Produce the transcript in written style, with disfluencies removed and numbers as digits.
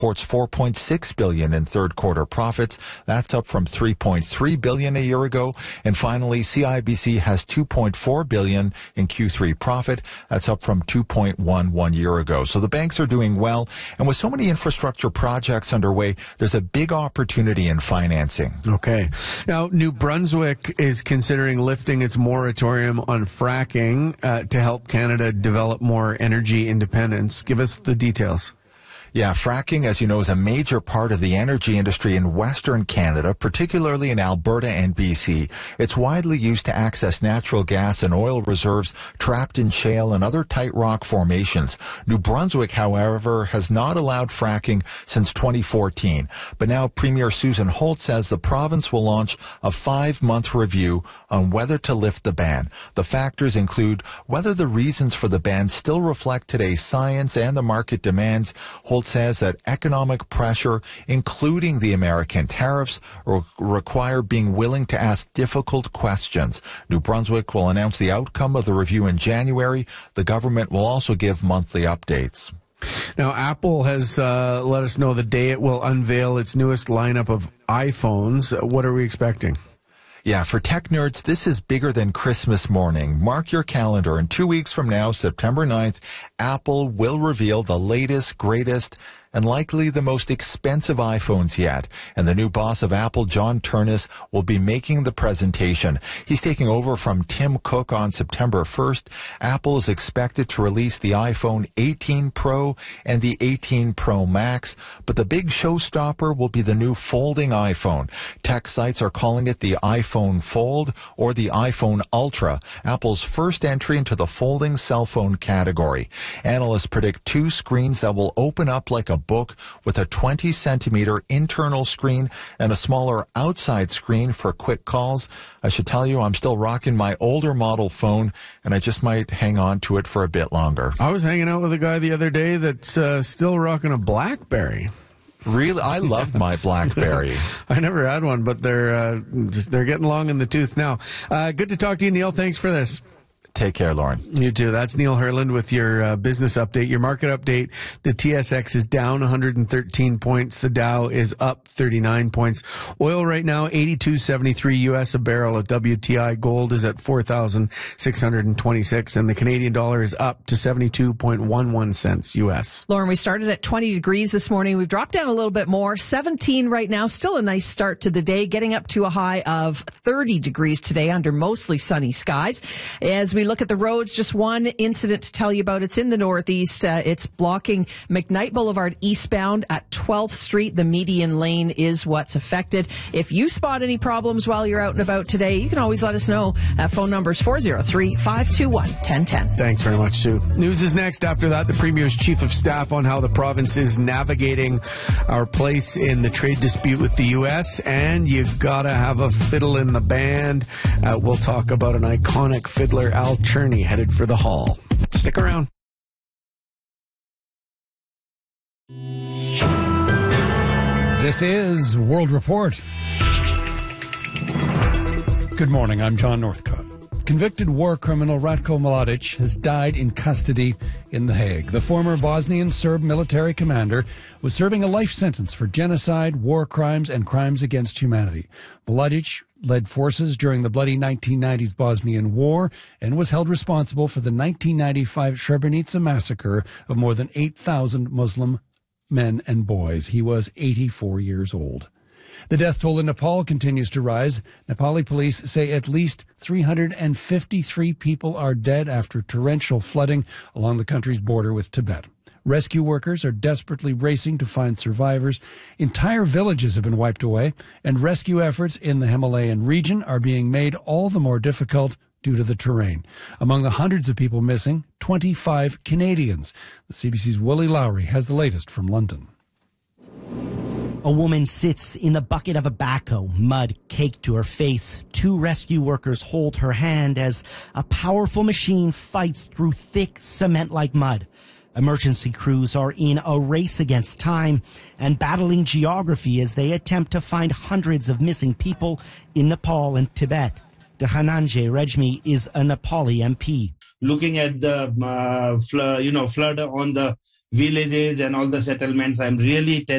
reports $4.6 billion in third quarter profits. That's up from $3.3 billion a year ago. And finally, CIBC has $2.4 billion in Q3 profit. That's up from $2.1 billion 1 year ago. So the banks are doing well. And with so many infrastructure projects underway, there's a big opportunity in financing. Okay. Now, New Brunswick is considering lifting its moratorium on fracking to help Canada develop more energy independence. Give us the details. Yeah, fracking, as you know, is a major part of the energy industry in Western Canada, particularly in Alberta and BC. It's widely used to access natural gas and oil reserves trapped in shale and other tight rock formations. New Brunswick, however, has not allowed fracking since 2014. But now Premier Susan Holt says the province will launch a 5-month review on whether to lift the ban. The factors include whether the reasons for the ban still reflect today's science and the market demands. Holt says that economic pressure, including the American tariffs, require being willing to ask difficult questions. New Brunswick will announce the outcome of the review in January. The government will also give monthly updates. Now, Apple has let us know the day it will unveil its newest lineup of iPhones. What are we expecting? Yeah, for tech nerds, this is bigger than Christmas morning. Mark your calendar. In 2 weeks from now, September 9th, Apple will reveal the latest, greatest, and likely the most expensive iPhones yet. And the new boss of Apple, John Ternus, will be making the presentation. He's taking over from Tim Cook on September 1st. Apple is expected to release the iPhone 18 Pro and the 18 Pro Max, but the big showstopper will be the new folding iPhone. Tech sites are calling it the iPhone Fold or the iPhone Ultra, Apple's first entry into the folding cell phone category. Analysts predict 2 screens that will open up like a book with a 20-centimeter internal screen and a smaller outside screen for quick calls. I should tell you, I'm still rocking my older model phone, and I just might hang on to it for a bit longer. I was hanging out with a guy the other day that's still rocking a BlackBerry. Really? I loved my BlackBerry. I never had one, but they're getting long in the tooth now. Good to talk to you, Neil. Thanks for this. Take care, Lauren. You too. That's Neil Herland with your business update, your market update. The TSX is down 113 points. The Dow is up 39 points. Oil right now, $82.73 US a barrel at WTI. Gold is at 4,626, and the Canadian dollar is up to 72.11 cents US. Lauren, we started at 20 degrees this morning. We've dropped down a little bit more. 17 right now. Still a nice start to the day, getting up to a high of 30 degrees today under mostly sunny skies. As we look at the roads, just one incident to tell you about. It's in the Northeast. It's blocking McKnight Boulevard eastbound at 12th Street. The median lane is what's affected. If you spot any problems while you're out and about today, you can always let us know. Phone number is 403-521-1010. Thanks very much, Sue. News is next. After that, the Premier's Chief of Staff on how the province is navigating our place in the trade dispute with the U.S. And you've got to have a fiddle in the band. We'll talk about an iconic fiddler, Al Cherney, headed for the Hall. Stick around. This is World Report. Good morning, I'm John Northcott. Convicted war criminal Ratko Mladic has died in custody in The Hague. The former Bosnian Serb military commander was serving a life sentence for genocide, war crimes, and crimes against humanity. Mladic led forces during the bloody 1990s Bosnian War and was held responsible for the 1995 Srebrenica massacre of more than 8,000 Muslim men and boys. He was 84 years old. The death toll in Nepal continues to rise. Nepali police say at least 353 people are dead after torrential flooding along the country's border with Tibet. Rescue workers are desperately racing to find survivors. Entire villages have been wiped away, and rescue efforts in the Himalayan region are being made all the more difficult due to the terrain. Among the hundreds of people missing, 25 Canadians. The CBC's Willie Lowry has the latest from London. A woman sits in the bucket of a backhoe, mud caked to her face. 2 rescue workers hold her hand as a powerful machine fights through thick cement-like mud. Emergency crews are in a race against time and battling geography as they attempt to find hundreds of missing people in Nepal and Tibet. Dhananjay Rajmi is a Nepali MP. Looking at the flood on the villages and all the settlements, I'm really